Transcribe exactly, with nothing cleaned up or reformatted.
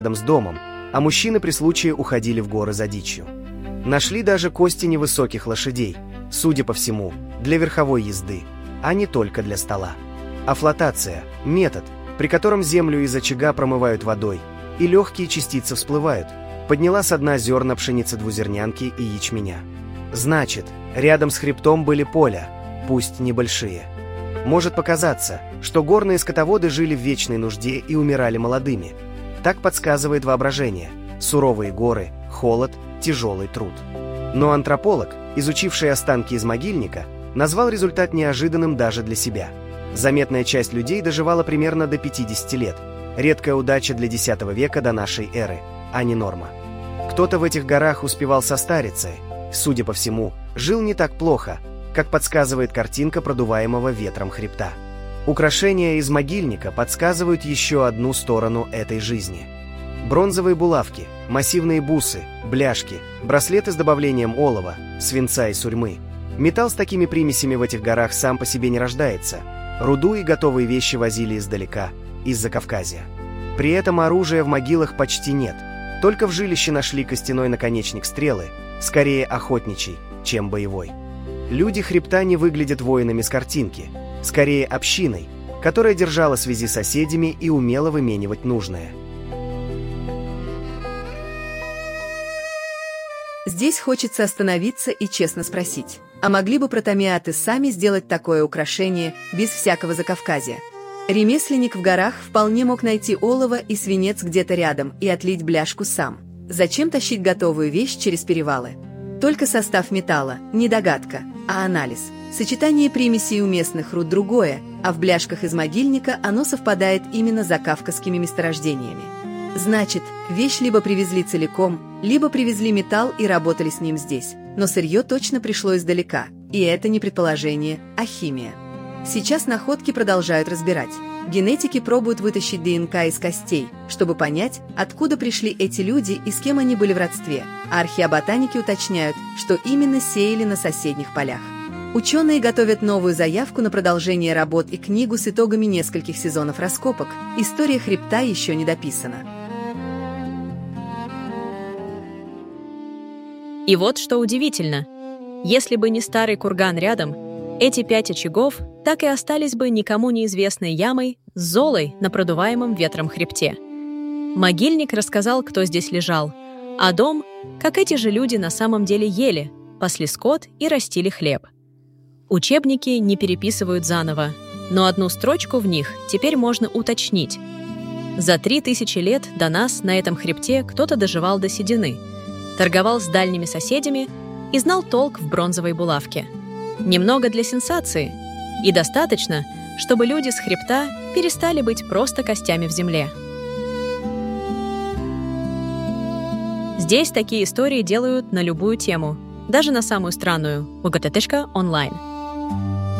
рядом с домом, а мужчины при случае уходили в горы за дичью. Нашли даже кости невысоких лошадей, судя по всему, для верховой езды, а не только для стола. А флотация – метод, при котором землю из очага промывают водой, и легкие частицы всплывают, подняла со дна зерна пшеницы двузернянки и ячменя. Значит, рядом с хребтом были поля, пусть небольшие. Может показаться, что горные скотоводы жили в вечной нужде и умирали молодыми. Так подсказывает воображение. Суровые горы, холод, тяжелый труд. Но антрополог, изучивший останки из могильника, назвал результат неожиданным даже для себя. Заметная часть людей доживала примерно до пятидесяти лет. Редкая удача для десятого века до нашей эры, а не норма. Кто-то в этих горах успевал состариться, судя по всему, жил не так плохо, как подсказывает картинка продуваемого ветром хребта. Украшения из могильника подсказывают еще одну сторону этой жизни. Бронзовые булавки, массивные бусы, бляшки, браслеты с добавлением олова, свинца и сурьмы. Металл с такими примесями в этих горах сам по себе не рождается. Руду и готовые вещи возили издалека, из Закавказья. При этом оружия в могилах почти нет. Только в жилище нашли костяной наконечник стрелы, скорее охотничий, чем боевой. Люди хребта не выглядят воинами с картинки, скорее общиной, которая держала связи с соседями и умела выменивать нужное. Здесь хочется остановиться и честно спросить, а могли бы протомиаты сами сделать такое украшение без всякого Закавказья? Ремесленник в горах вполне мог найти олово и свинец где-то рядом и отлить бляшку сам. Зачем тащить готовую вещь через перевалы? Только состав металла, не догадка, а анализ. Сочетание примесей у местных руд другое, а в бляшках из могильника оно совпадает именно с закавказскими месторождениями. Значит, вещь либо привезли целиком, либо привезли металл и работали с ним здесь. Но сырье точно пришло издалека, и это не предположение, а химия. Сейчас находки продолжают разбирать. Генетики пробуют вытащить ДНК из костей, чтобы понять, откуда пришли эти люди и с кем они были в родстве, а археоботаники уточняют, что именно сеяли на соседних полях. Ученые готовят новую заявку на продолжение работ и книгу с итогами нескольких сезонов раскопок. История хребта еще не дописана. И вот что удивительно. Если бы не старый курган рядом, эти пять очагов так и остались бы никому неизвестной ямой с золой на продуваемом ветром хребте. Могильник рассказал, кто здесь лежал, а дом, как эти же люди на самом деле ели, пасли скот и растили хлеб. Учебники не переписывают заново, но одну строчку в них теперь можно уточнить. За три тысячи лет до нас на этом хребте кто-то доживал до седины, торговал с дальними соседями и знал толк в бронзовой булавке. Немного для сенсации, и достаточно, чтобы люди с хребта перестали быть просто костями в земле. Здесь такие истории делают на любую тему, даже на самую странную. угт точка онлайн.